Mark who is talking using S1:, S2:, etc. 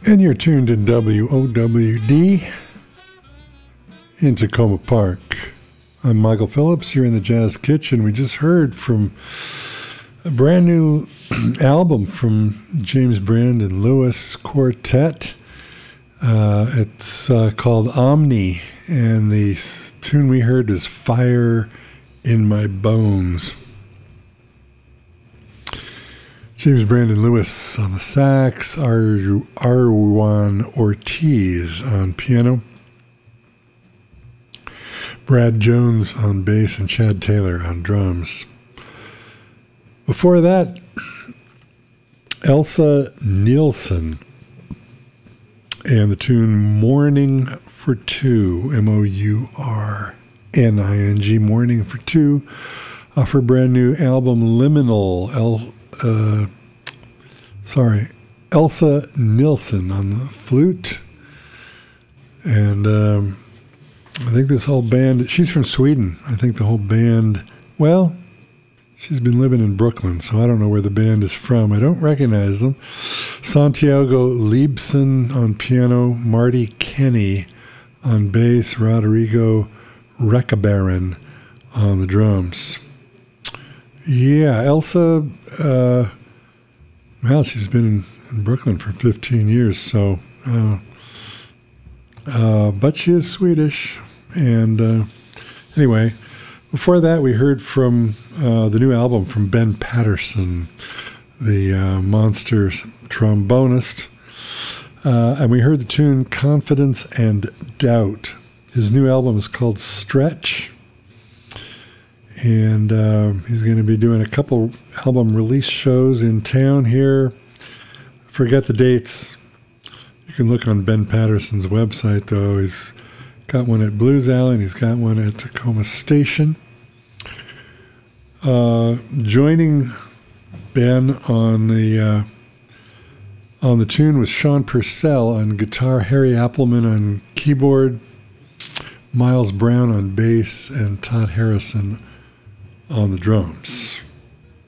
S1: And you're tuned in WOWD in Tacoma Park. I'm Michael Phillips. You're in the Jazz Kitchen. We just heard from a brand new album from James Brandon Lewis Quartet. It's called Omni, and the tune we heard was Fire in My Bones. James Brandon Lewis on the sax, Arjuan Ortiz on piano, Brad Jones on bass, and Chad Taylor on drums. Before that, Elsa Nielsen and the tune Mourning for Two, M-O-U-R-N-I-N-G, Mourning for Two, off her brand new album Liminal. Elsa Nielsen on the flute. And I think this whole band, she's from Sweden. I think the whole band, well, she's been living in Brooklyn, so I don't know where the band is from. I don't recognize them. Santiago Liebson on piano, Marty Kenny on bass, Rodrigo Recabarren on the drums. Yeah, Elsa, well, she's been in Brooklyn for 15 years, so, but she is Swedish. And anyway, before that, we heard from the new album from Ben Patterson, the monster trombonist, and we heard the tune Confidence and Doubt. His new album is called Stretch. And he's going to be doing a couple album release shows in town here. Forget the dates. You can look on Ben Patterson's website, though. He's got one at Blues Alley, and he's got one at Tacoma Station. Joining Ben on the tune was Sean Purcell on guitar, Harry Appleman on keyboard, Miles Brown on bass, and Todd Harrison on the drums.